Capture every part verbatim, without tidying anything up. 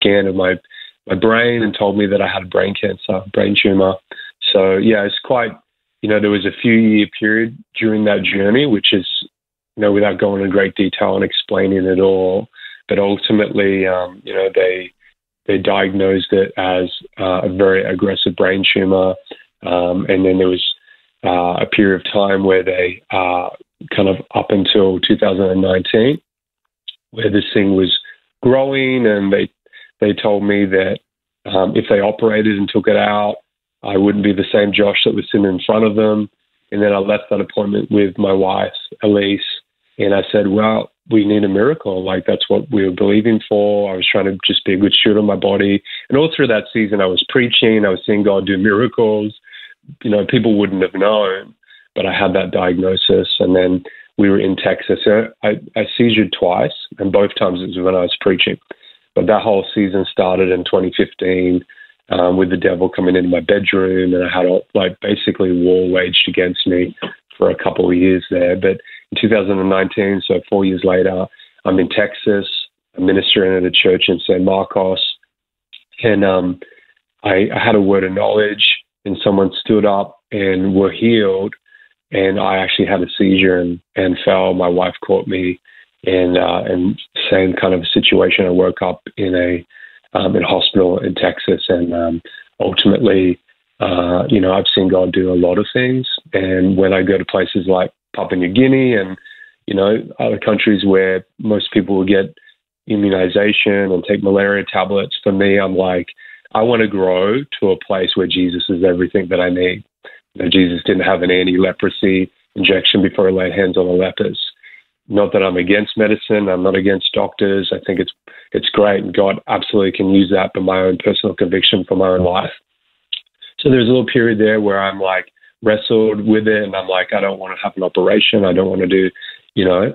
scan of my my brain and told me that I had brain cancer, brain tumor. So yeah, it's quite, you know, there was a few year period during that journey, which is, you know, without going into great detail and explaining it all, but ultimately, um, you know, they they diagnosed it as uh, a very aggressive brain tumor, um, and then there was uh, a period of time where they uh, kind of up until two thousand nineteen, where this thing was growing, and they they told me that um, if they operated and took it out, I wouldn't be the same Josh that was sitting in front of them. And then I left that appointment with my wife, Elise, and I said, well, we need a miracle. Like, that's what we were believing for. I was trying to just be a good steward on my body. And all through that season, I was preaching. I was seeing God do miracles. You know, people wouldn't have known, but I had that diagnosis. And then we were in Texas. I, I seizured twice, and both times it was when I was preaching. But that whole season started in twenty fifteen um, with the devil coming into my bedroom, and I had a, like basically war waged against me for a couple of years there. But in two thousand nineteen, so four years later, I'm in Texas. I'm ministering at a church in San Marcos, and um, I, I had a word of knowledge, and someone stood up and were healed, and I actually had a seizure and, and fell. My wife caught me. And uh, and same kind of situation. I woke up in a um, in a hospital in Texas, and um, ultimately, uh, you know, I've seen God do a lot of things. And when I go to places like Papua New Guinea and you know other countries where most people will get immunization and take malaria tablets, for me, I'm like, I want to grow to a place where Jesus is everything that I need. You know, Jesus didn't have an anti-leprosy injection before he laid hands on the lepers. Not that I'm against medicine. I'm not against doctors. I think it's it's great, and God absolutely can use that for my own personal conviction for my own life. So there's a little period there where I'm like wrestled with it, and I'm like, I don't want to have an operation. I don't want to do, you know.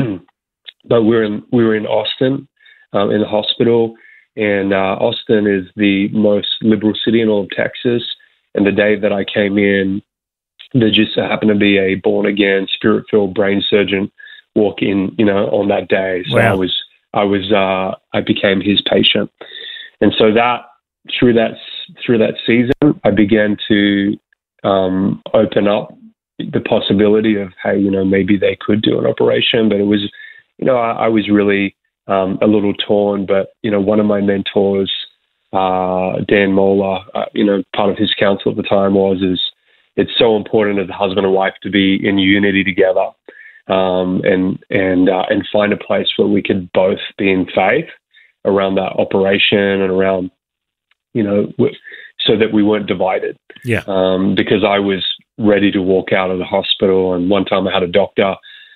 But we're in we were in Austin, um, in the hospital, and uh, Austin is the most liberal city in all of Texas. And the day that I came in, there just happened to be a born again, spirit filled brain surgeon walk in, you know, on that day. So wow. I was, I was, uh, I became his patient. And so that, through that, through that season, I began to, um, open up the possibility of, hey, you know, maybe they could do an operation, but it was, you know, I, I was really, um, a little torn, but, you know, one of my mentors, uh, Dan Moeller, uh, you know, part of his counsel at the time was, is it's so important as a husband and wife to be in unity together. Um, and and uh, and find a place where we could both be in faith around that operation and around, you know, w- so that we weren't divided. Yeah. Um, because I was ready to walk out of the hospital, and one time I had a doctor,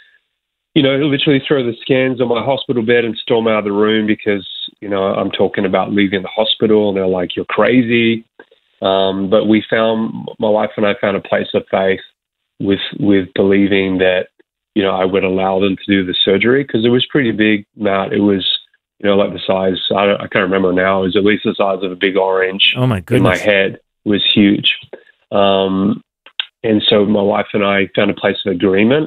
you know, literally throw the scans on my hospital bed and storm out of the room because, you know, I'm talking about leaving the hospital, and they're like, "You're crazy." Um, but we found, my wife and I found a place of faith with with believing that, you know, I would allow them to do the surgery, because it was pretty big, Matt. It was, you know, like the size, I, don't, I can't remember now, it was at least the size of a big orange. Oh my goodness. In my head. It was huge. Um, and so my wife and I found a place of agreement,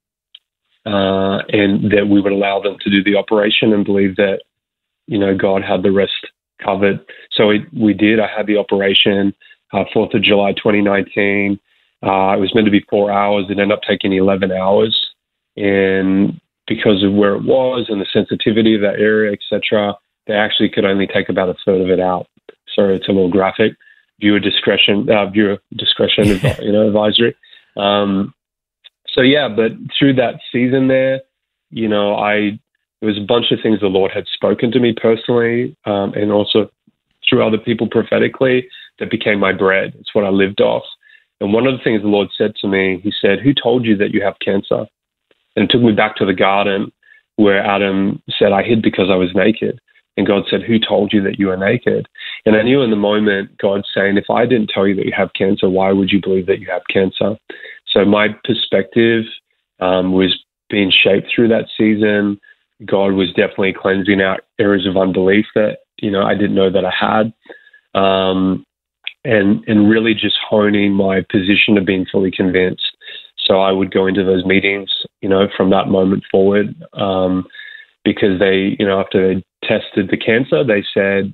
uh, and that we would allow them to do the operation and believe that, you know, God had the rest covered. So it, we did. I had the operation, uh, fourth of July, twenty nineteen. Uh, it was meant to be four hours. It ended up taking eleven hours. And because of where it was and the sensitivity of that area, et cetera, they actually could only take about a third of it out. Sorry, it's a little graphic. Viewer discretion, uh, viewer discretion, you know, advisory. Um, so yeah, but through that season there, you know, I there was a bunch of things the Lord had spoken to me personally, um, and also through other people prophetically, that became my bread. It's what I lived off. And one of the things the Lord said to me, he said, "Who told you that you have cancer?" And it took me back to the garden where Adam said, "I hid because I was naked." And God said, "Who told you that you are naked?" And I knew in the moment, God saying, if I didn't tell you that you have cancer, why would you believe that you have cancer? So my perspective um, was being shaped through that season. God was definitely cleansing out areas of unbelief that, you know, I didn't know that I had. Um, and, and really just honing my position of being fully convinced. So I would go into those meetings, you know, from that moment forward, um, because they, you know, after they tested the cancer, they said